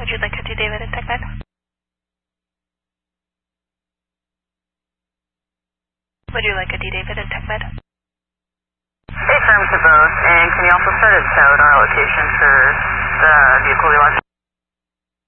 Would you like to do David and TechMed? Would you like a D David and TechMed? Affirm to both, and can you also set a tow at our location for the vehicle we lost?